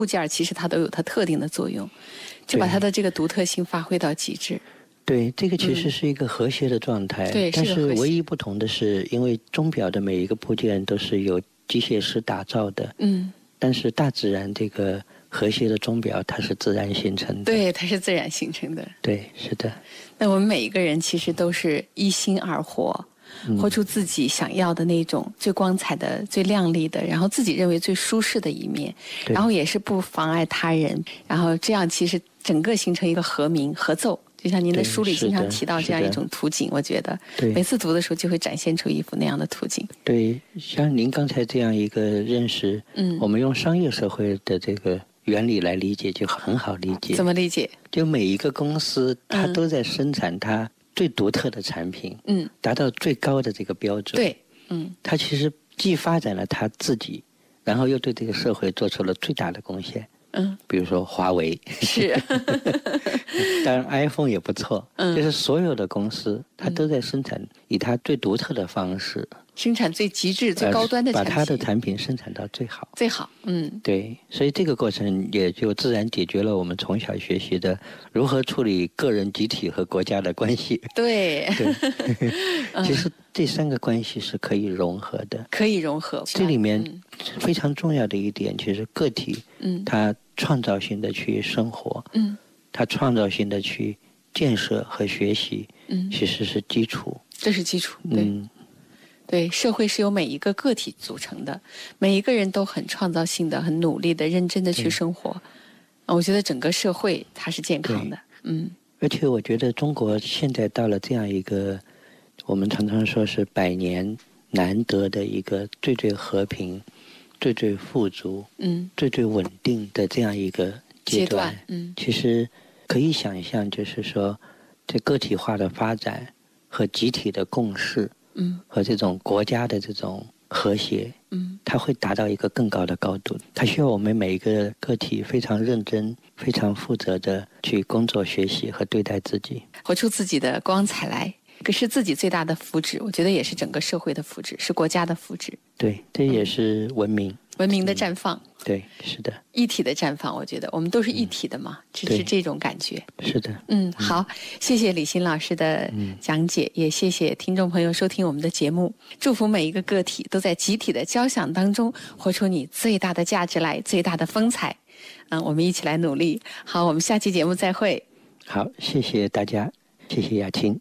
部件其实它都有它特定的作用，就把它的这个独特性发挥到极致。 对，这个其实是一个和谐的状态。 对， 但是唯一不同的是，因为钟表的每一个部件都是由机械师打造的。但是大自然这个和谐的钟表，它是自然形成的。 对，它是自然形成的。 对，是的。 那我们每一个人其实都是一心而活，活出自己想要的那种最光彩的、最亮丽的，然后自己认为最舒适的一面，然后也是不妨碍他人，然后这样其实整个形成一个和鸣合奏。就像您的书里经常提到这样一种图景，我觉得每次读的时候就会展现出一幅那样的图景。 对，像您刚才这样一个认识，我们用商业社会的这个原理来理解就很好理解。 怎么理解？ 就每一个公司它都在生产它最独特的产品，达到最高的这个标准。 对， 它其实既发展了它自己，然后又对这个社会做出了最大的贡献。比如说华为是， 当然 iPhone 也不错，就是所有的公司它都在生产以它最独特的方式， 生产最极致、最高端的产品， 把它的产品生产到最好。 最好， 对，所以这个过程也就自然解决了我们从小学习的如何处理个人、集体和国家的关系。 对， 其实这三个关系是可以融合的， 可以融合。 这里面非常重要的一点，其实个体，他创造性的去生活，他创造性的去建设和学习，其实是基础。 这是基础，对，社会是由每一个个体组成的，每一个人都很创造性的、很努力的、认真的去生活。我觉得整个社会它是健康的， 而且我觉得中国现在到了这样一个，我们常常说是100年难得的一个最最和平、最最富足、最最稳定的这样一个阶段。其实可以想象，就是说，这个体化的发展和集体的共识，和这种国家的这种和谐，它会达到一个更高的高度。它需要我们每一个个体非常认真、非常负责的去工作、学习和对待自己， 活出自己的光彩来。可是自己最大的福祉，我觉得也是整个社会的福祉，是国家的福祉。 对，这也是文明的绽放。 对，是的， 一体的绽放。我觉得我们都是一体的嘛，只是这种感觉。 是的。 好，谢谢李欣老师的讲解，也谢谢听众朋友收听我们的节目。祝福每一个个体都在集体的交响当中，活出你最大的价值来，最大的风采。我们一起来努力。好，我们下期节目再会。 好，谢谢大家，谢谢雅青。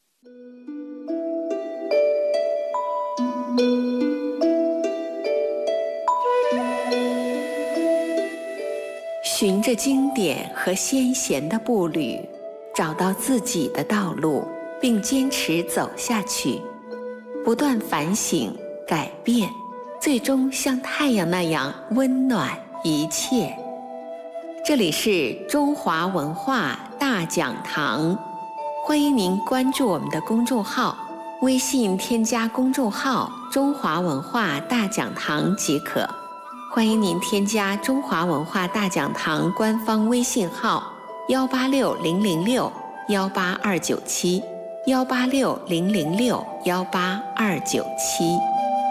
循着经典和先贤的步履，找到自己的道路，并坚持走下去，不断反省改变，最终像太阳那样温暖一切。这里是中华文化大讲堂，欢迎您关注我们的公众号，微信添加公众号中华文化大讲堂即可。欢迎您添加中华文化大讲堂官方微信号18600618297，18600618297。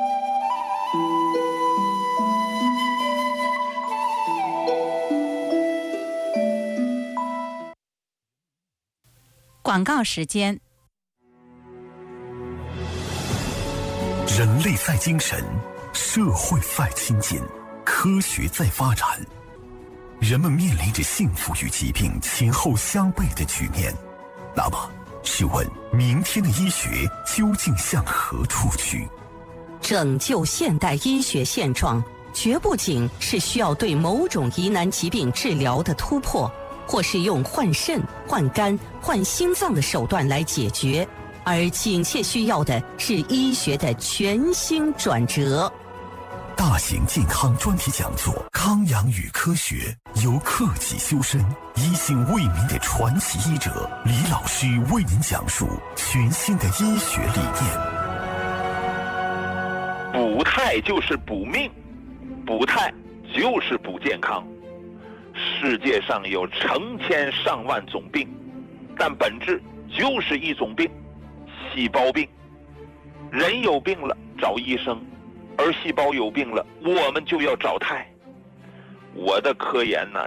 广告时间。 人类在精神，社会在亲近，科学在发展，人们面临着幸福与疾病前后相悖的局面。那么，试问明天的医学究竟向何处去？ 拯救现代医学现状，绝不仅是需要对某种疑难疾病治疗的突破，或是用换肾、换肝、换心脏的手段来解决，而紧切需要的是医学的全新转折。 大型健康专题讲座《康养与科学》，由克己修身、一心为民的传奇医者李老师为您讲述全新的医学理念。 补态就是补命，补态就是补健康。世界上有成千上万种病，但本质就是一种病，细胞病。人有病了找医生，而细胞有病了我们就要找态。我的科研呢